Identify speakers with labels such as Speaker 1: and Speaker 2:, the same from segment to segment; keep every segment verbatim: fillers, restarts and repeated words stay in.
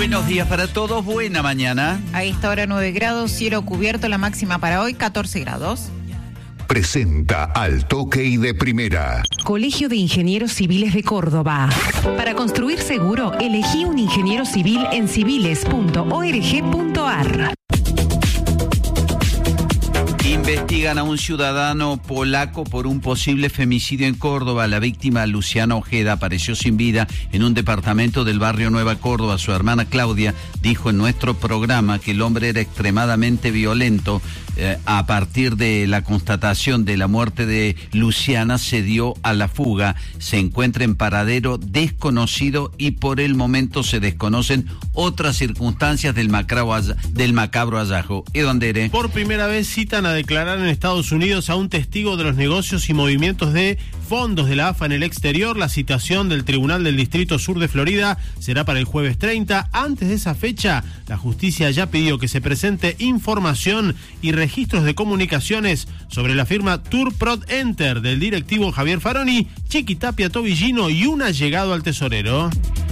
Speaker 1: Buenos días para todos, buena mañana.
Speaker 2: A esta hora nueve grados, cielo cubierto, la máxima para hoy catorce grados.
Speaker 3: Presenta Al Toque y de Primera.
Speaker 4: Colegio de Ingenieros Civiles de Córdoba. Para construir seguro, elegí un ingeniero civil en civiles punto org punto ar.
Speaker 1: Investigan a un ciudadano polaco por un posible femicidio en Córdoba. La víctima, Luciana Ojeda, apareció sin vida en un departamento del barrio Nueva Córdoba. Su hermana Claudia dijo en nuestro programa que el hombre era extremadamente violento. Eh, a partir de la constatación de la muerte de Luciana, se dio a la fuga. Se encuentra en paradero desconocido y por el momento se desconocen otras circunstancias del macabro, del macabro hallazgo. Edo Andere.
Speaker 5: Por primera vez citan a declarar en Estados Unidos a un testigo de los negocios y movimientos de fondos de la A F A en el exterior. La citación del Tribunal del Distrito Sur de Florida será para el jueves treinta. Antes de esa fecha, la justicia ya pidió que se presente información y registros de comunicaciones sobre la firma Turprod Enter del directivo Javier Faroni, Chiquitapia Tobillino y un allegado al tesorero.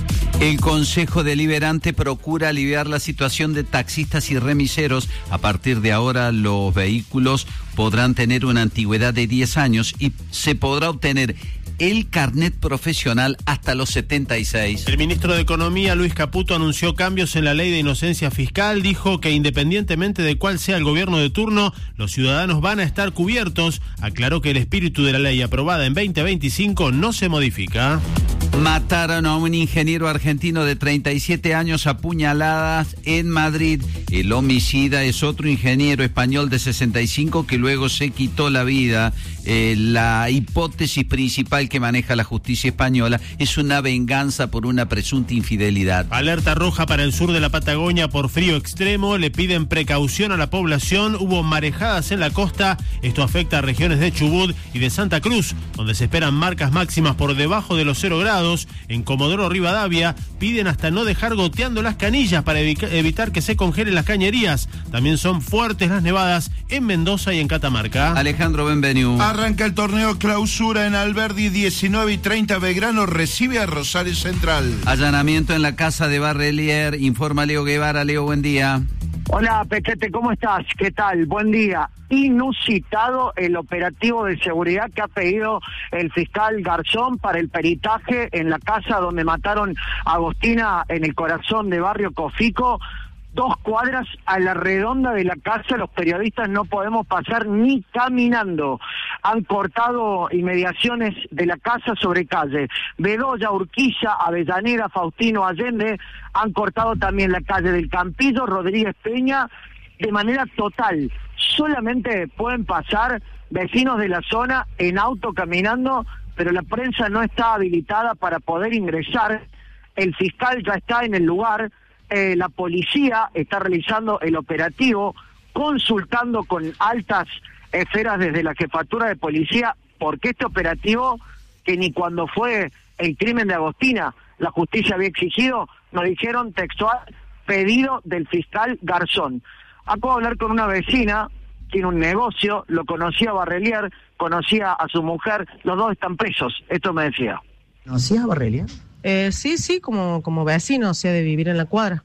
Speaker 1: El Consejo Deliberante procura aliviar la situación de taxistas y remiseros. A partir de ahora, los vehículos podrán tener una antigüedad de diez años y se podrá obtener el carnet profesional hasta los setenta y seis.
Speaker 5: El ministro de Economía, Luis Caputo, anunció cambios en la ley de inocencia fiscal. Dijo que independientemente de cuál sea el gobierno de turno, los ciudadanos van a estar cubiertos. Aclaró que el espíritu de la ley aprobada en veinte veinticinco no se modifica.
Speaker 1: Mataron a un ingeniero argentino de treinta y siete años a puñaladas en Madrid. El homicida es otro ingeniero español de sesenta y cinco que luego se quitó la vida. Eh, la hipótesis principal que maneja la justicia española es una venganza por una presunta infidelidad.
Speaker 5: Alerta roja para el sur de la Patagonia por frío extremo. Le piden precaución a la población. Hubo marejadas en la costa. Esto afecta a regiones de Chubut y de Santa Cruz, donde se esperan marcas máximas por debajo de los cero grados. En Comodoro Rivadavia piden hasta no dejar goteando las canillas para evi- evitar que se congelen las cañerías. También son fuertes las nevadas en Mendoza y en Catamarca.
Speaker 1: Alejandro Benveniu.
Speaker 6: Arranca el torneo Clausura en Alberdi, diecinueve y treinta. Belgrano recibe a Rosario Central.
Speaker 1: Allanamiento en la casa de Barrelier. Informa Leo Guevara. Leo, buen día.
Speaker 7: Hola, Pequete, ¿cómo estás? ¿Qué tal? Buen día. Inusitado el operativo de seguridad que ha pedido el fiscal Garzón para el peritaje en la casa donde mataron a Agostina en el corazón de Barrio Cofico. Dos cuadras a la redonda de la casa, los periodistas no podemos pasar ni caminando. Han cortado inmediaciones de la casa sobre calle Bedoya, Urquiza, Avellaneda, Faustino Allende. Han cortado también la calle del Campillo, Rodríguez Peña, de manera total. Solamente pueden pasar vecinos de la zona en auto caminando, pero la prensa no está habilitada para poder ingresar. El fiscal ya está en el lugar. Eh, la policía está realizando el operativo, consultando con altas esferas desde la jefatura de policía, porque este operativo, que ni cuando fue el crimen de Agostina la justicia había exigido, nos dijeron textual, pedido del fiscal Garzón. Acabo de hablar con una vecina, tiene un negocio, lo conocía a Barrelier, conocía a su mujer, los dos están presos, esto me decía.
Speaker 8: ¿Conocías a Barrelier?
Speaker 9: Eh, sí, sí, como, como vecino, o sea, de vivir en la cuadra.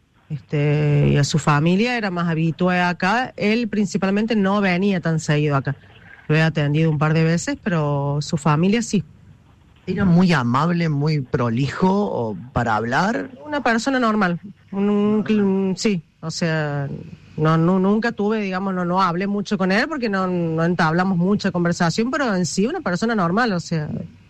Speaker 9: Este, y a su familia era más habitual acá. Él principalmente no venía tan seguido acá. Lo he atendido un par de veces, pero su familia sí.
Speaker 8: ¿Era muy amable, muy prolijo o para hablar?
Speaker 9: Una persona normal. Un, un, sí, o sea, no, no nunca tuve, digamos, no, no hablé mucho con él porque no, no entablamos mucha conversación, pero en sí una persona normal, o sea...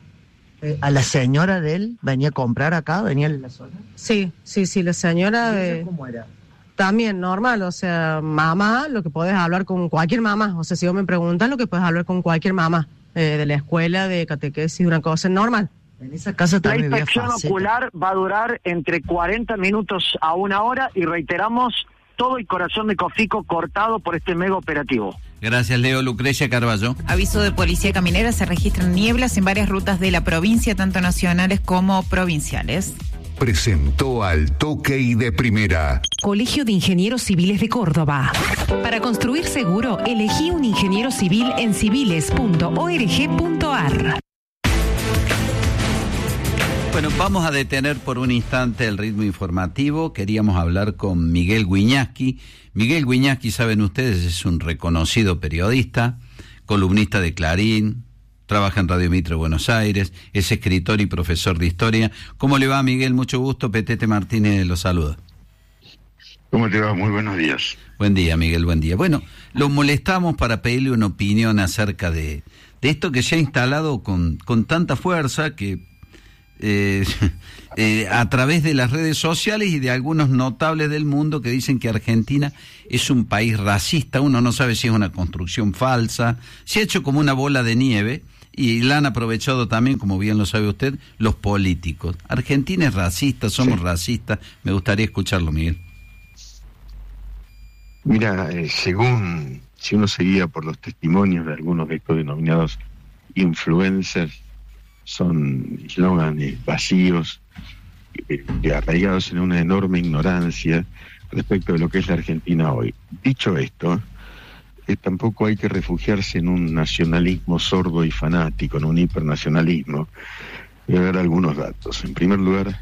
Speaker 8: ¿A la señora de él venía a comprar acá? ¿Venía en la zona?
Speaker 9: Sí, sí, sí, la señora de...
Speaker 8: ¿Cómo era?
Speaker 9: También normal, o sea, mamá, lo que podés hablar con cualquier mamá. O sea, si vos me preguntas, lo que podés hablar con cualquier mamá. Eh, de la escuela, de catequesis, una cosa normal.
Speaker 8: En esa casa
Speaker 7: la
Speaker 8: también
Speaker 7: inspección ocular va a durar entre cuarenta minutos a una hora y reiteramos, todo el corazón de Cofico cortado por este mega operativo.
Speaker 1: Gracias, Leo. Lucrecia Carballo.
Speaker 2: Aviso de policía caminera, se registran nieblas en varias rutas de la provincia, tanto nacionales como provinciales.
Speaker 3: Presentó Al Toque y de Primera.
Speaker 4: Colegio de Ingenieros Civiles de Córdoba. Para construir seguro, elegí un ingeniero civil en civiles punto org punto ar.
Speaker 1: Bueno, vamos a detener por un instante el ritmo informativo. Queríamos hablar con Miguel Wiñaski. Miguel Wiñaski, saben ustedes, es un reconocido periodista, columnista de Clarín, trabaja en Radio Mitre Buenos Aires, es escritor y profesor de historia. ¿Cómo le va, Miguel? Mucho gusto. Petete Martínez lo saluda.
Speaker 10: ¿Cómo te va? Muy buenos días.
Speaker 1: Buen día, Miguel, buen día. Bueno, lo molestamos para pedirle una opinión acerca de, de esto que se ha instalado con, con tanta fuerza que eh, eh, a través de las redes sociales y de algunos notables del mundo que dicen que Argentina es un país racista. Uno no sabe si es una construcción falsa. Se ha hecho como una bola de nieve y la han aprovechado también, como bien lo sabe usted, los políticos. Argentina es racista, somos sí. racistas. Me gustaría escucharlo, Miguel.
Speaker 10: Mira, eh, según, si uno se guía por los testimonios de algunos de estos denominados influencers, son eslóganes vacíos, eh, arraigados en una enorme ignorancia respecto de lo que es la Argentina hoy. Dicho esto, eh, tampoco hay que refugiarse en un nacionalismo sordo y fanático, en un hipernacionalismo. Voy a dar algunos datos. En primer lugar,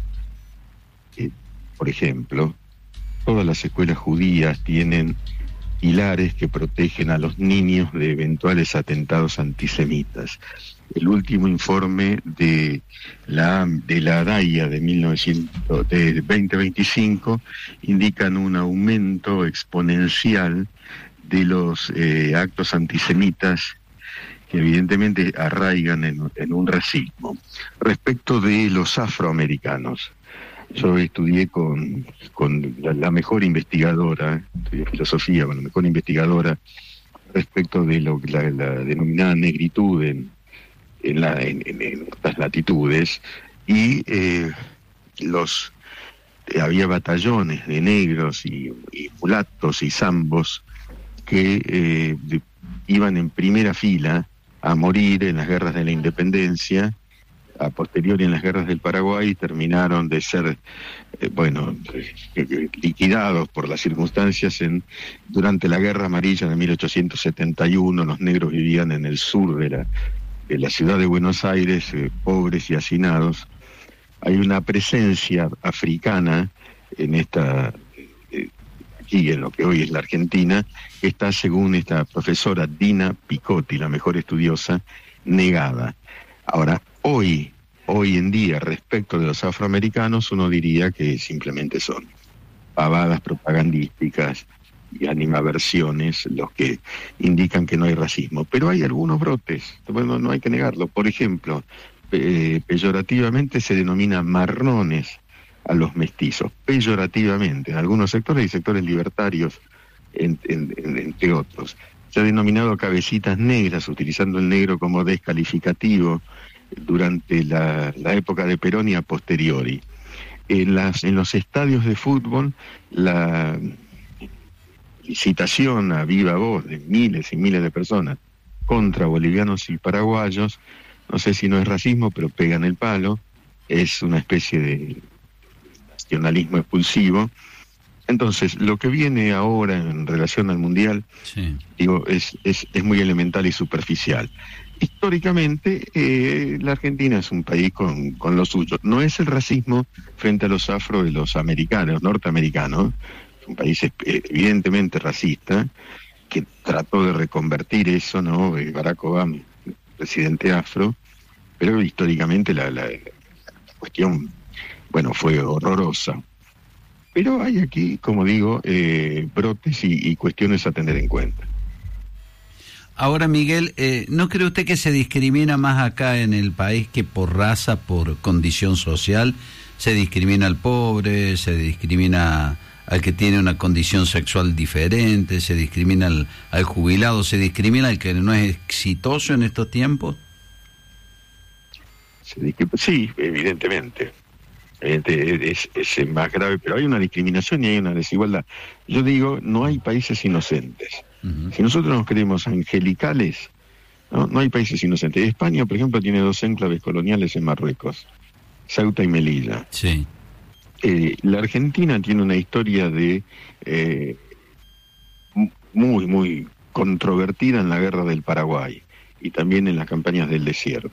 Speaker 10: eh, por ejemplo, todas las escuelas judías tienen pilares que protegen a los niños de eventuales atentados antisemitas. El último informe de la de la D A I A de mil novecientos de veinte veinticinco indican un aumento exponencial de los eh, actos antisemitas que evidentemente arraigan en, en un racismo. Respecto de los afroamericanos, yo estudié con, con la, la mejor investigadora, estudié filosofía con la mejor investigadora respecto de lo la, la denominada negritud en, en, la, en, en, en estas latitudes, y eh, los eh, había batallones de negros y, y mulatos y zambos que eh, de, iban en primera fila a morir en las guerras de la independencia. A posteriori en las guerras del Paraguay terminaron de ser, eh, bueno, eh, liquidados por las circunstancias. En durante la Guerra Amarilla de mil ochocientos setenta y uno, los negros vivían en el sur de la, de la ciudad de Buenos Aires, eh, pobres y hacinados. Hay una presencia africana en esta, eh, aquí en lo que hoy es la Argentina, que está, según esta profesora Dina Picotti, la mejor estudiosa, negada. Ahora, hoy, hoy en día, respecto de los afroamericanos, uno diría que simplemente son pavadas propagandísticas y animaversiones los que indican que no hay racismo. Pero hay algunos brotes, bueno, no hay que negarlo. Por ejemplo, eh, peyorativamente se denomina marrones a los mestizos, peyorativamente, en algunos sectores y sectores libertarios, en, en, en, entre otros. Se ha denominado cabecitas negras, utilizando el negro como descalificativo durante la, la época de Perón y a posteriori. En, las, en los estadios de fútbol, la incitación a viva voz de miles y miles de personas contra bolivianos y paraguayos, no sé si no es racismo, pero pegan el palo, es una especie de nacionalismo expulsivo. Entonces, lo que viene ahora en relación al Mundial, sí. digo, es, es, es muy elemental y superficial. Históricamente, eh, la Argentina es un país con, con lo suyo. No es el racismo frente a los afro de los americanos, norteamericanos. Es un país evidentemente racista, que trató de reconvertir eso, ¿no? Barack Obama, presidente afro, pero históricamente la, la, la cuestión, bueno, fue horrorosa. Pero hay aquí, como digo, eh, brotes y, y cuestiones a tener en cuenta.
Speaker 1: Ahora, Miguel, eh, ¿no cree usted que se discrimina más acá en el país que por raza, por condición social? Se discrimina al pobre, se discrimina al que tiene una condición sexual diferente, se discrimina al, al jubilado, se discrimina al que no es exitoso en estos tiempos.
Speaker 10: Sí, evidentemente. Es, es, es más grave, pero hay una discriminación y hay una desigualdad. Yo digo, no hay países inocentes. Uh-huh. Si nosotros nos creemos angelicales, no, no hay países inocentes. España, por ejemplo, tiene dos enclaves coloniales en Marruecos, Ceuta y Melilla.
Speaker 1: Sí.
Speaker 10: Eh, la Argentina tiene una historia de eh, muy, muy controvertida en la guerra del Paraguay y también en las campañas del desierto.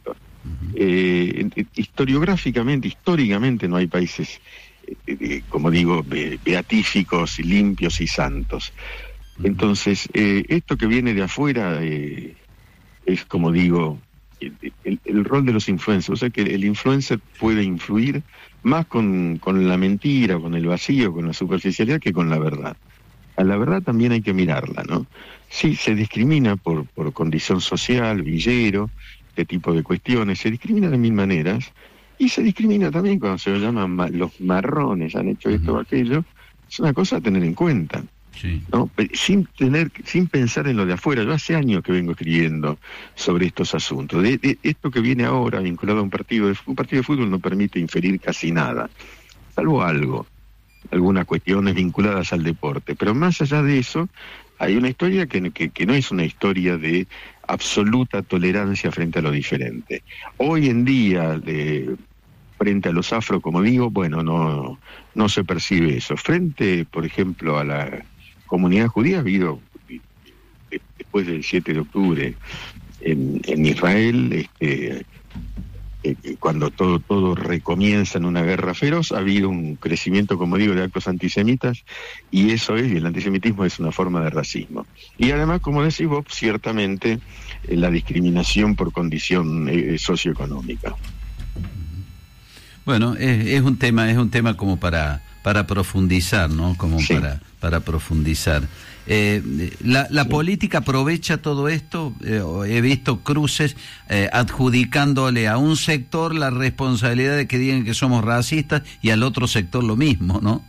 Speaker 10: Eh, historiográficamente, históricamente no hay países, eh, eh, como digo, be- beatíficos, limpios y santos. Entonces, eh, esto que viene de afuera eh, es, como digo, el, el, el rol de los influencers. O sea que el influencer puede influir más con, con la mentira, con el vacío, con la superficialidad, que con la verdad. A la verdad también hay que mirarla, ¿no? Sí, se discrimina por, por condición social, villero, este tipo de cuestiones, se discrimina de mil maneras, y se discrimina también cuando se lo llaman ma- los marrones, han hecho esto o aquello. Es una cosa a tener en cuenta.
Speaker 1: Sí.
Speaker 10: ¿No? Sin tener, sin pensar en lo de afuera. Yo hace años que vengo escribiendo sobre estos asuntos. De, de esto que viene ahora vinculado a un partido de un partido de fútbol no permite inferir casi nada, salvo algo, algunas cuestiones vinculadas al deporte. Pero más allá de eso, hay una historia que, que, que no es una historia de absoluta tolerancia frente a lo diferente. Hoy en día, de, frente a los afro, como digo, bueno, no, no se percibe eso. Frente, por ejemplo, a la comunidad judía, ha habido, después del siete de octubre, en, en Israel, este, eh, cuando todo, todo recomienza en una guerra feroz, ha habido un crecimiento, como digo, de actos antisemitas, y eso es, y el antisemitismo es una forma de racismo. Y además, como decís vos, ciertamente, eh, la discriminación por condición eh, socioeconómica.
Speaker 1: Bueno, es, es un tema, es un tema como para para profundizar, ¿no? Como sí. para para profundizar. Eh, la la sí. política aprovecha todo esto. Eh, he visto cruces eh, adjudicándole a un sector la responsabilidad de que digan que somos racistas y al otro sector lo mismo, ¿no?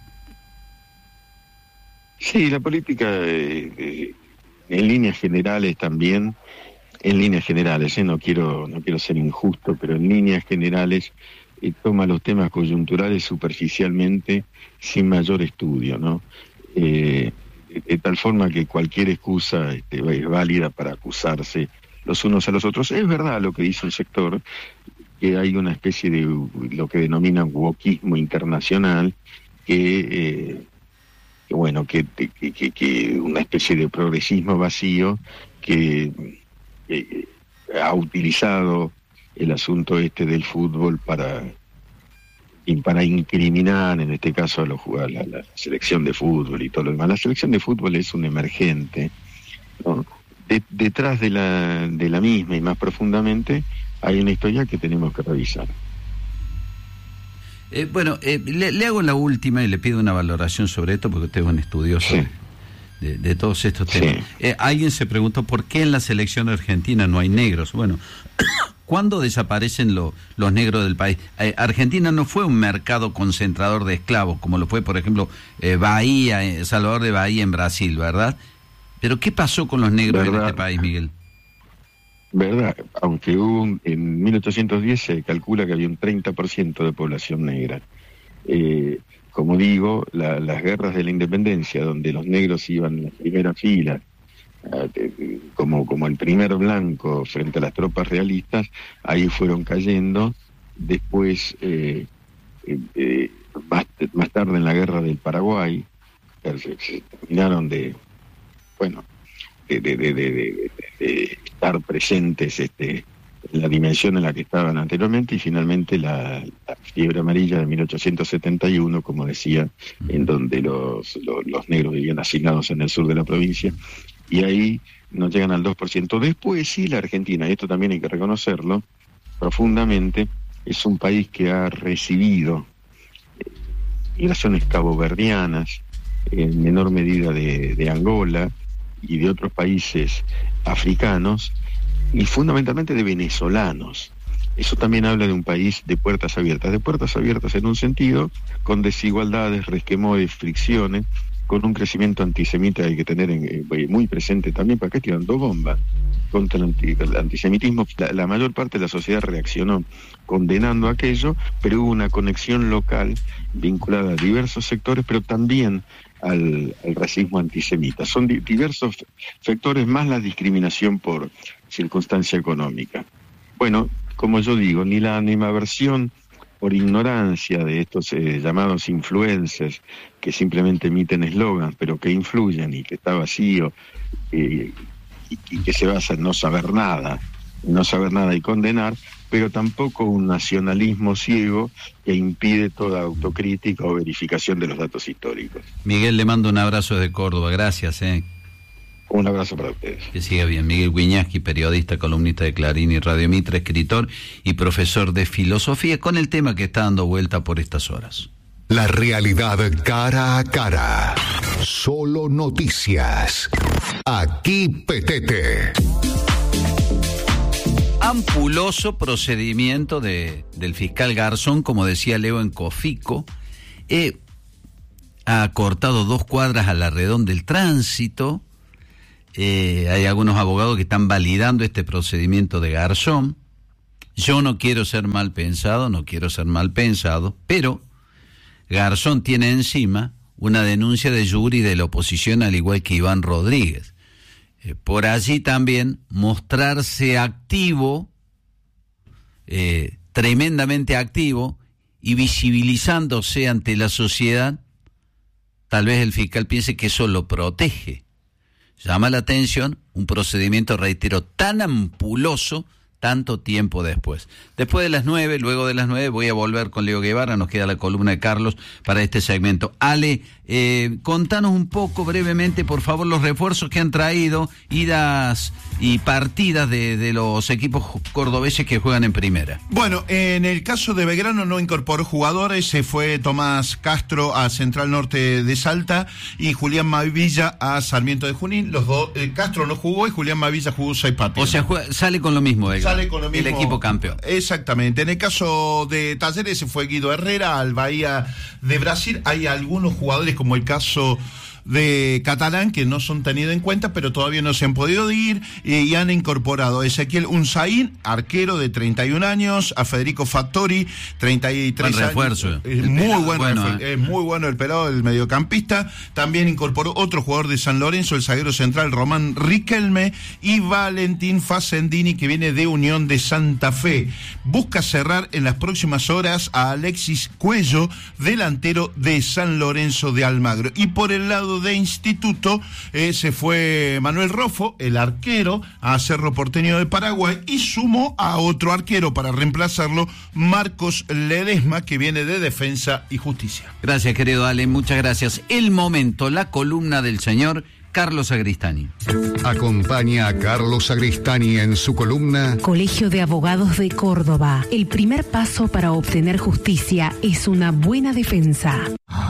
Speaker 10: Sí, la política, eh, eh, en líneas generales también, en líneas generales, eh, no quiero no quiero ser injusto, pero en líneas generales y toma los temas coyunturales superficialmente, sin mayor estudio, ¿no? Eh, de tal forma que cualquier excusa este, es válida para acusarse los unos a los otros. Es verdad lo que dice el sector, que hay una especie de lo que denominan wokismo internacional, que, eh, que bueno, que, que, que, que una especie de progresismo vacío que eh, ha utilizado el asunto este del fútbol para, para incriminar, en este caso, a, los, a la, la selección de fútbol y todo lo demás. La selección de fútbol es un emergente, ¿no? De, detrás de la, de la misma y más profundamente hay una historia que tenemos que revisar.
Speaker 1: Eh, bueno, eh, le, le hago la última y le pido una valoración sobre esto, porque usted es un estudioso sí. de, de todos estos temas. Sí. Eh, alguien se preguntó por qué en la selección argentina no hay negros. Bueno, ¿cuándo desaparecen lo, los negros del país? Eh, Argentina no fue un mercado concentrador de esclavos, como lo fue, por ejemplo, eh, Bahía, eh, Salvador de Bahía en Brasil, ¿verdad? Pero ¿qué pasó con los negros ¿verdad? en este país, Miguel?
Speaker 10: Verdad, aunque hubo un, en mil ochocientos diez se calcula que había un treinta por ciento de población negra. Eh, como digo, la, las guerras de la independencia, donde los negros iban en la primera fila, eh, como, como el primer blanco frente a las tropas realistas, ahí fueron cayendo. Después, eh, eh, eh, más, más tarde en la guerra del Paraguay, se, se terminaron de, bueno, de, de, de, de, de, de estar presentes este, en la dimensión en la que estaban anteriormente, y finalmente la, la fiebre amarilla de mil ochocientos setenta y uno, como decía, en donde los, los, los negros vivían hacinados en el sur de la provincia, y ahí no llegan al dos por ciento. Después sí, la Argentina, y esto también hay que reconocerlo profundamente, es un país que ha recibido eh, migraciones caboverdianas, en menor medida de, de Angola y de otros países africanos, y fundamentalmente de venezolanos. Eso también habla de un país de puertas abiertas, de puertas abiertas en un sentido, con desigualdades, resquemores, fricciones, con un crecimiento antisemita que hay que tener en, eh, muy presente también, para que tirando bombas contra el, anti, el antisemitismo. La, la mayor parte de la sociedad reaccionó condenando aquello, pero hubo una conexión local vinculada a diversos sectores, pero también al, al racismo antisemita. Son di, diversos factores, más la discriminación por circunstancia económica. Bueno, como yo digo, ni la animaversión por ignorancia de estos eh, llamados influencers, que simplemente emiten eslogans, pero que influyen y que está vacío, eh, y, y que se basa en no saber nada, en no saber nada y condenar, pero tampoco un nacionalismo ciego que impide toda autocrítica o verificación de los datos históricos.
Speaker 1: Miguel, le mando un abrazo desde Córdoba, gracias. Eh.
Speaker 10: Un abrazo para ustedes.
Speaker 1: Que siga bien. Miguel Wiñaski, periodista, columnista de Clarín y Radio Mitra, escritor y profesor de filosofía, con el tema que está dando vuelta por estas horas.
Speaker 3: La realidad cara a cara. Solo noticias. Aquí Petete.
Speaker 1: Ampuloso procedimiento de, del fiscal Garzón, como decía Leo en Cofico. Eh, ha cortado dos cuadras a la redonda del tránsito. Eh, hay algunos abogados que están validando este procedimiento de Garzón. Yo no quiero ser mal pensado, no quiero ser mal pensado, pero Garzón tiene encima una denuncia de Yuri de la oposición, al igual que Iván Rodríguez. Eh, por allí también mostrarse activo, eh, tremendamente activo, y visibilizándose ante la sociedad, tal vez el fiscal piense que eso lo protege. Llama la atención un procedimiento, reitero, tan ampuloso tanto tiempo después. Después de las nueve, luego de las nueve, voy a volver con Leo Guevara, nos queda la columna de Carlos para este segmento. Ale, eh, contanos un poco brevemente, por favor, los refuerzos que han traído, idas y partidas de, de los equipos cordobeses que juegan en primera.
Speaker 6: Bueno, en el caso de Belgrano no incorporó jugadores, se fue Tomás Castro a Central Norte de Salta y Julián Mavilla a Sarmiento de Junín. Los dos, eh, Castro no jugó y Julián Mavilla jugó seis partidos.
Speaker 1: O sea, juega, sale con lo mismo, Belgrano. Sale con lo mismo. El equipo campeón.
Speaker 6: Exactamente. En el caso de Talleres se fue Guido Herrera al Bahía de Brasil. Hay algunos jugadores, como el caso de Catalán, que no son tenidos en cuenta, pero todavía no se han podido ir, eh, y han incorporado a Ezequiel Unzaín, arquero de treinta y un años, a Federico Fattori, treinta y tres
Speaker 1: buen refuerzo.
Speaker 6: años. Es muy
Speaker 1: pelado,
Speaker 6: bueno,
Speaker 1: bueno
Speaker 6: es
Speaker 1: eh.
Speaker 6: muy bueno el pelado del mediocampista. También incorporó otro jugador de San Lorenzo, el zaguero central Román Riquelme, y Valentín Facendini, que viene de Unión de Santa Fe. Busca cerrar en las próximas horas a Alexis Cuello, delantero de San Lorenzo de Almagro. Y por el lado de Instituto eh, se fue Manuel Rofo, el arquero, a Cerro Porteño de Paraguay, y sumó a otro arquero para reemplazarlo, Marcos Ledesma, que viene de Defensa y Justicia.
Speaker 1: Gracias, querido Ale, muchas gracias. El momento, la columna del señor Carlos Agristani.
Speaker 3: Acompaña a Carlos Agristani en su columna
Speaker 4: Colegio de Abogados de Córdoba. El primer paso para obtener justicia es una buena defensa.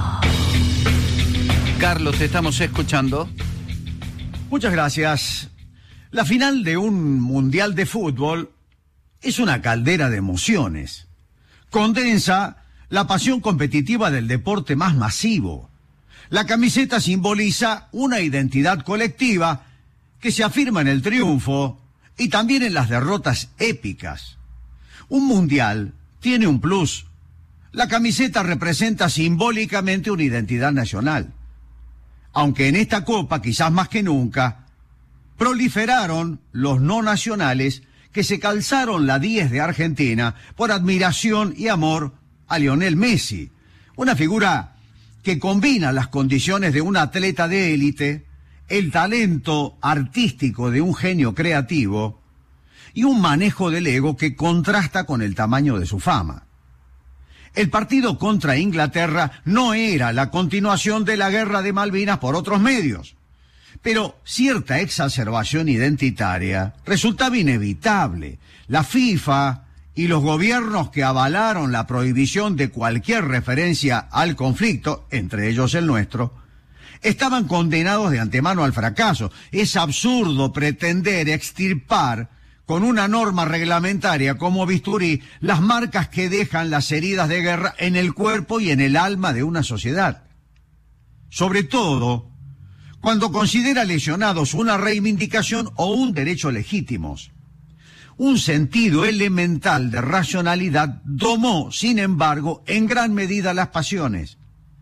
Speaker 1: Carlos, te estamos escuchando.
Speaker 11: Muchas gracias. La final de un mundial de fútbol es una caldera de emociones. Condensa la pasión competitiva del deporte más masivo. La camiseta simboliza una identidad colectiva que se afirma en el triunfo y también en las derrotas épicas. Un mundial tiene un plus. La camiseta representa simbólicamente una identidad nacional. Aunque en esta Copa, quizás más que nunca, proliferaron los no nacionales que se calzaron la diez de Argentina por admiración y amor a Lionel Messi, una figura que combina las condiciones de un atleta de élite, el talento artístico de un genio creativo y un manejo del ego que contrasta con el tamaño de su fama. El partido contra Inglaterra no era la continuación de la guerra de Malvinas por otros medios, pero cierta exacerbación identitaria resultaba inevitable. La FIFA y los gobiernos que avalaron la prohibición de cualquier referencia al conflicto, entre ellos el nuestro, estaban condenados de antemano al fracaso. Es absurdo pretender extirpar con una norma reglamentaria como bisturí las marcas que dejan las heridas de guerra en el cuerpo y en el alma de una sociedad. Sobre todo, cuando considera lesionados una reivindicación o un derecho legítimos. Un sentido elemental de racionalidad domó, sin embargo, en gran medida las pasiones.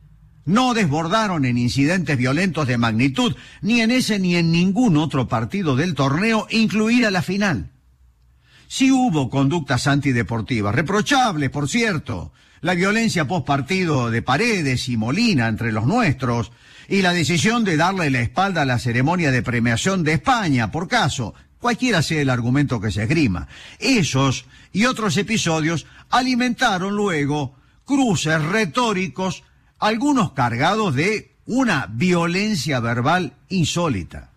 Speaker 11: No desbordaron en incidentes violentos de magnitud, ni en ese ni en ningún otro partido del torneo, incluida la final. Sí hubo conductas antideportivas, reprochables, por cierto, la violencia postpartido de Paredes y Molina entre los nuestros, y la decisión de darle la espalda a la ceremonia de premiación de España, por caso, cualquiera sea el argumento que se esgrima. Esos y otros episodios alimentaron luego cruces retóricos, algunos cargados de una violencia verbal insólita.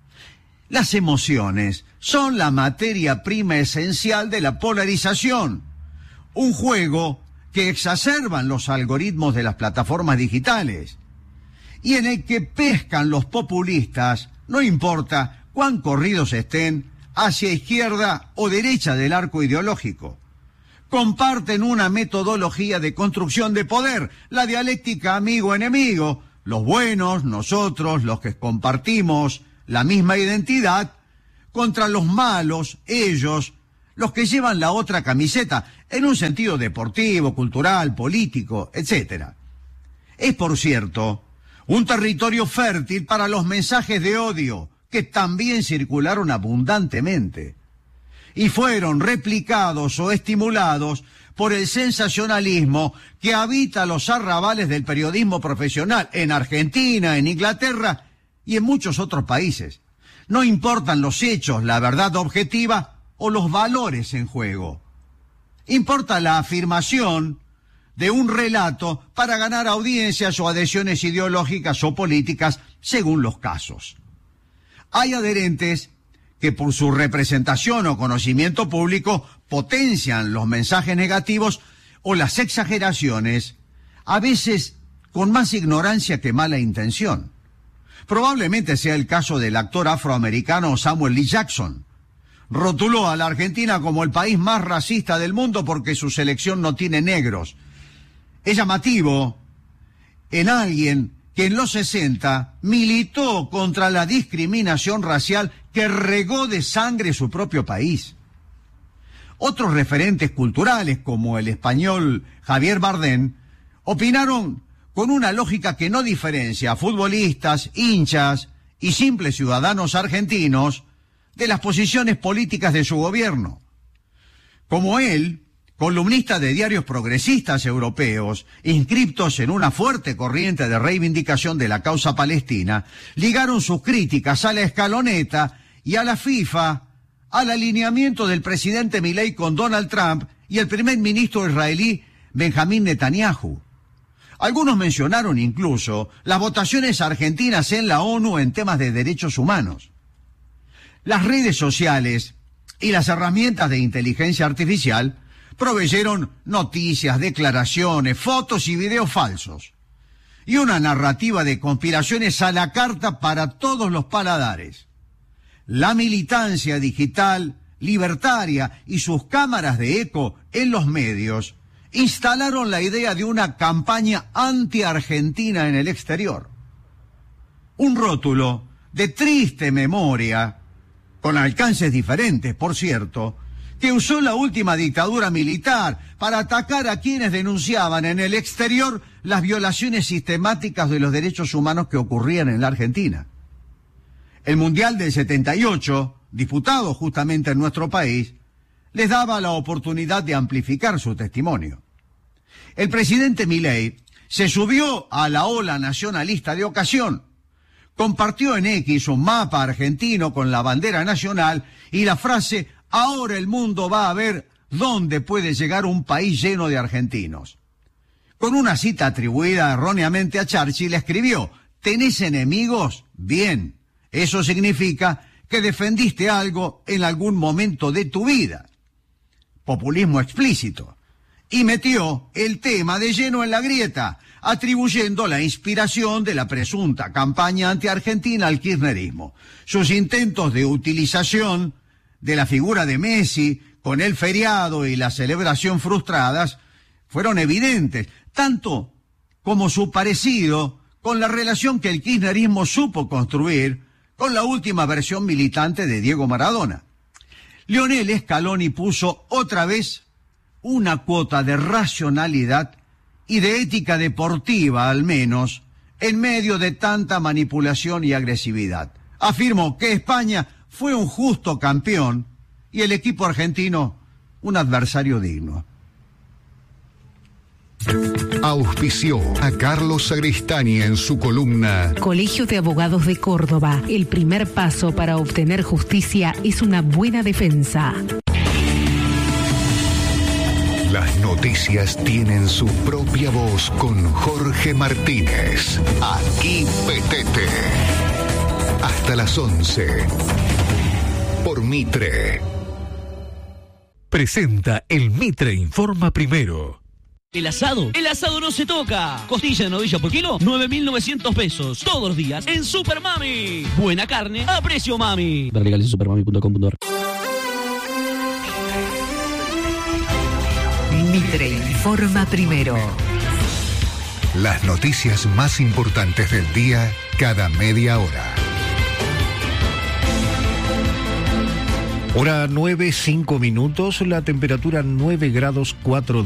Speaker 11: Las emociones son la materia prima esencial de la polarización, un juego que exacerban los algoritmos de las plataformas digitales y en el que pescan los populistas, no importa cuán corridos estén hacia izquierda o derecha del arco ideológico. Comparten una metodología de construcción de poder, la dialéctica amigo-enemigo, los buenos, nosotros, los que compartimos la misma identidad, contra los malos, ellos, los que llevan la otra camiseta, en un sentido deportivo, cultural, político, etcétera. Es, por cierto, un territorio fértil para los mensajes de odio, que también circularon abundantemente, y fueron replicados o estimulados por el sensacionalismo que habita los arrabales del periodismo profesional en Argentina, en Inglaterra y en muchos otros países. No importan los hechos, la verdad objetiva o los valores en juego. Importa la afirmación de un relato para ganar audiencias o adhesiones ideológicas o políticas según los casos. Hay adherentes que por su representación o conocimiento público potencian los mensajes negativos o las exageraciones, a veces con más ignorancia que mala intención. Probablemente sea el caso del actor afroamericano Samuel L. Jackson. Rotuló a la Argentina como el país más racista del mundo porque su selección no tiene negros. Es llamativo en alguien que en los sesenta militó contra la discriminación racial que regó de sangre su propio país. Otros referentes culturales, como el español Javier Bardem, opinaron con una lógica que no diferencia a futbolistas, hinchas y simples ciudadanos argentinos de las posiciones políticas de su gobierno. Como él, columnista de diarios progresistas europeos, inscriptos en una fuerte corriente de reivindicación de la causa palestina, ligaron sus críticas a la escaloneta y a la FIFA al alineamiento del presidente Milei con Donald Trump y el primer ministro israelí Benjamín Netanyahu. Algunos mencionaron incluso las votaciones argentinas en la ONU en temas de derechos humanos. Las redes sociales y las herramientas de inteligencia artificial proveyeron noticias, declaraciones, fotos y videos falsos, y una narrativa de conspiraciones a la carta para todos los paladares. La militancia digital libertaria y sus cámaras de eco en los medios instalaron la idea de una campaña anti-argentina en el exterior. Un rótulo de triste memoria, con alcances diferentes, por cierto, que usó la última dictadura militar para atacar a quienes denunciaban en el exterior las violaciones sistemáticas de los derechos humanos que ocurrían en la Argentina. El Mundial del setenta y ocho, disputado justamente en nuestro país, les daba la oportunidad de amplificar su testimonio. El presidente Milei se subió a la ola nacionalista de ocasión, compartió en X un mapa argentino con la bandera nacional y la frase «Ahora el mundo va a ver dónde puede llegar un país lleno de argentinos». Con una cita atribuida erróneamente a Churchill, escribió «¿Tenés enemigos? Bien. Eso significa que defendiste algo en algún momento de tu vida». Populismo explícito. Y metió el tema de lleno en la grieta, atribuyendo la inspiración de la presunta campaña anti-argentina al kirchnerismo. Sus intentos de utilización de la figura de Messi con el feriado y la celebración frustradas fueron evidentes, tanto como su parecido con la relación que el kirchnerismo supo construir con la última versión militante de Diego Maradona. Lionel Scaloni puso otra vez una cuota de racionalidad y de ética deportiva, al menos, en medio de tanta manipulación y agresividad. Afirmó que España fue un justo campeón y el equipo argentino un adversario digno.
Speaker 3: Auspició a Carlos Sagristani en su columna
Speaker 4: Colegio de Abogados de Córdoba. El primer paso para obtener justicia es una buena defensa.
Speaker 3: Las noticias tienen su propia voz con Jorge Martínez. Aquí Petete. Hasta las once. Por Mitre.
Speaker 12: Presenta el Mitre Informa Primero.
Speaker 13: El asado, el asado no se toca. Costilla de novilla por kilo, nueve mil novecientos pesos. Todos los días en Super Mami. Buena carne a precio mami. Ver legales en supermami punto com punto ar.
Speaker 4: Mitre Informa Primero.
Speaker 3: Las noticias más importantes del día cada media hora.
Speaker 12: Hora nueve, cinco minutos, la temperatura nueve grados cuatro